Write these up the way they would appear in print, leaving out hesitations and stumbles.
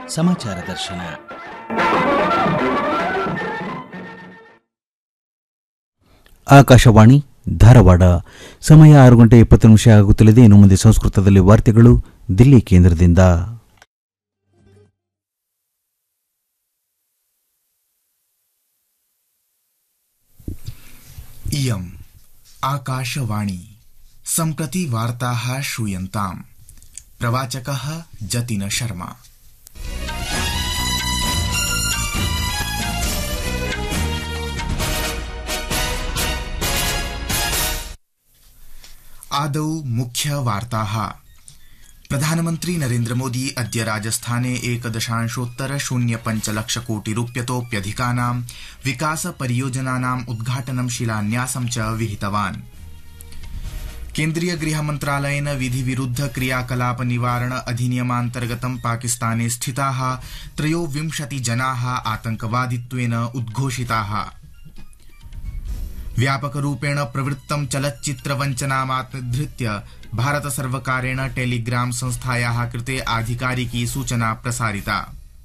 ಸಮಾಚಾರ ದರ್ಶನ. ಆಕಾಶವಾಣಿ ಧಾರವಾಡ. ಸಮಯ 6:20 ಆಗುತ್ತಲಿದೆ. ಇನ್ನು ಮುಂದೆ ಸಂಸ್ಕೃತದಲ್ಲಿ ವಾರ್ತೆಗಳು ದಿಲ್ಲಿ ಕೇಂದ್ರದಿಂದ. इयम् आकाशवाणी. सम्प्रति वार्ताः श्रूयन्ताम्. प्रवाचकः जतिन शर्मा. आदौ मुख्य वार्ताः. प्रधानमन्त्री नरेन्द्र मोदी अद्य राजस्थाने 1.05 लक्षकोटिरूप्यतोप्यधिकानां विकास परियोजनानाम् उद्घाटनं शिलान्यासं च विहितवान्. केन्द्रीय गृहमन्त्रालयेन विधिविरुद्ध क्रियाकलाप निवारण अधिनियमान्तर्गतं पाकिस्ताने स्थिताः 23 जनाः आतंकवादित्वेन उद्घोषिताः. व्यापकरूपेण प्रवृत्तं चलच्चित्रवञ्चनामाधृत्य भारतसर्वकारेण टेलीग्राम संस्थायाः कृते आधिकारिकी सूचना प्रसारिता.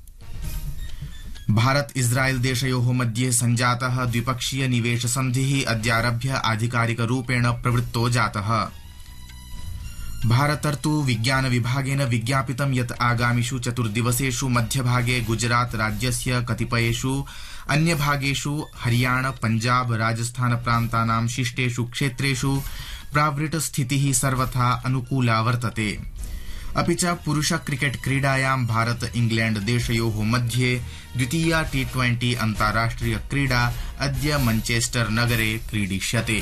भारत इस्राएल देशयोः मध्ये सञ्जातः द्विपक्षीय निवेश सन्धिः अद्यारभ्य आधिकारिकरूपेण प्रवृत्तो जातः. भारतर्तु विज्ञान विभागेन विज्ञापितं यत् आगामिषु 4 दिवसेषु मध्यभागे गुजरात राज्यस्य कतिपयेषु अन्यभागेषु हरियाणा पंजाब राजस्थान प्रान्तानां शिष्टेषु क्षेत्रेषु प्रावृट् स्थितिः सर्वथा अनुकूला वर्तते. अपि च पुरुष क्रिकेट क्रीडायां भारत इंग्लैंड देशयोः मध्ये द्वितीया T20 अन्ताराष्ट्रिय क्रीडा अद्य मैनचेस्टर नगरे क्रीडिष्यते.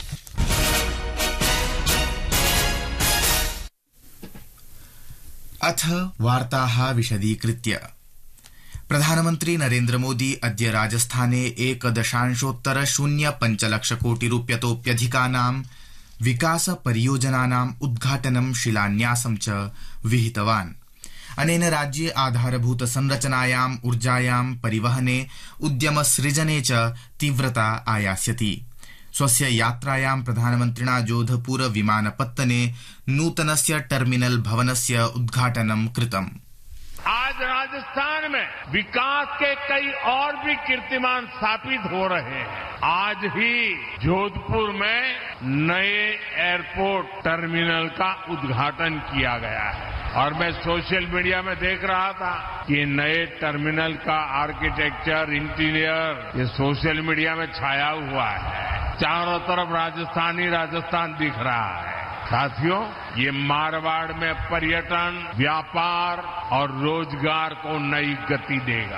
अथ वार्ताः विशदीकृत्य. प्रधानमन्त्री नरेन्द्र मोदी अद्य राजस्थाने 1.05 लक्षकोटिरूप्यतोप्यधिकानां विकास परियोजनानाम् उद्घाटनं शिलान्यासं च विहितवान्. अनेन राज्ये आधारभूत संरचनायाम् ऊर्जायां परिवहने उद्यमसृजने च तीव्रता आयास्यति. स्वस्य यात्रायां प्रधानमन्त्रिणा जोधपुर विमानपत्तने नूतनस्य टर्मिनल भवनस्य उद्घाटनं कृतम्. आज राजस्थान में विकास के कई और भी कीर्तिमान स्थापित हो रहे हैं. आज ही जोधपुर में नए एयरपोर्ट टर्मिनल का उद्घाटन किया गया है और मैं सोशल मीडिया में देख रहा था कि नए टर्मिनल का आर्किटेक्चर इंटीरियर ये सोशल मीडिया में छाया हुआ है. चारों तरफ राजस्थान दिख रहा है. साथियों, ये मारवाड़ में पर्यटन, व्यापार और रोजगार को नई गति देगा.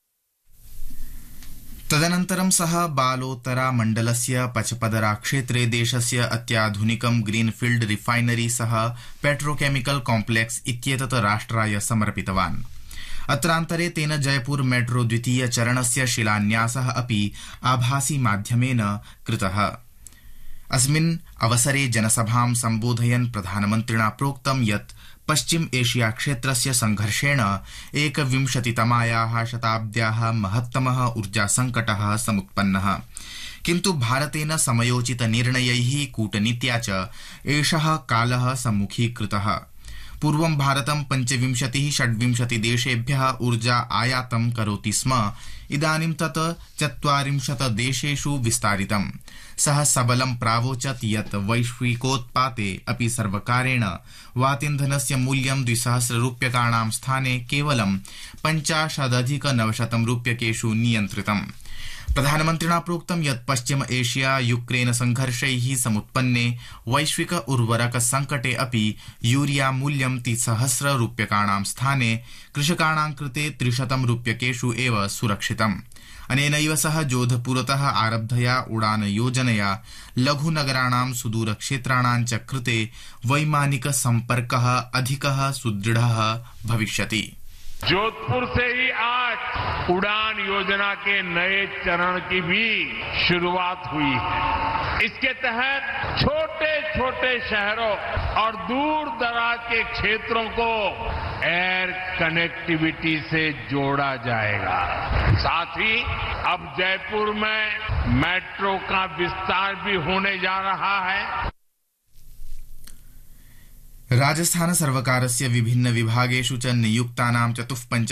तदनन्तरं सः बालोतरा मण्डलस्य पचपदरा क्षेत्रे देशस्य अत्याधुनिकं ग्रीनफील्ड रिफाइनरी सह पेट्रोकेमिकल कॉम्प्लेक्स इत्येतत् राष्ट्राय समर्पितवान्. अत्रान्तरे तेन जयपुर मेट्रो द्वितीय चरणस्य शिलान्यासः अपि आभासी माध्यमेन कृतः. अस्मिन् अवसरे जनसभां सम्बोधयन् प्रधानमन्त्रिणा प्रोक्तं यत् पश्चिम एशिया क्षेत्रस्य संघर्षेण 21तमायाः शताब्द्याः महत्तमः ऊर्जा संकटः समुत्पन्नः. किन्तु भारतेन समयोचित निर्णयैः कूटनीत्या च एषः कालः सम्मुखीकृतः. पूर्वं भारतं 25-26 देशेभ्यः ऊर्जा आयातं करोति स्म. इदानीं तत् 40 देशेषु विस्तारितम्. सः सबलं प्रावोचत् यत् वैश्विकोत्पाते अपि सर्वकारेण वातीन्धनस्य मूल्यं 2,000 रूप्यकाणां स्थाने केवलं 50,900 रूप्यकेषु नियन्त्रितम्. प्रधानमन्त्रिणा प्रोक्तं यत् पश्चिम एशिया यूक्रेन संघर्षैः समुत्पन्ने वैश्विक उर्वरक संकटे अपि यूरिया मूल्यं 3,000 रूप्यकाणां स्थाने कृषकाणां कृते 300 रूप्यकेषु एव सुरक्षितम्. अनेनैव सह जोधपुरतः आरब्धया उड़ान योजनया लघुनगराणां सुदूरक्षेत्राणां च कृते वैमानिक सम्पर्कः अधिकः सुदृढः भविष्यति. जोधपुर से ही आज उड़ान योजना के नए चरण की भी शुरुआत हुई है. इसके तहत छोटे छोटे शहरों और दूर दराज के क्षेत्रों को एयर कनेक्टिविटी से जोड़ा जाएगा. साथ ही अब जयपुर में मेट्रो का विस्तार भी होने जा रहा है. राजस्थान सर्वकारस्य विभिन्न विभागेषु च नियुक्तानां 54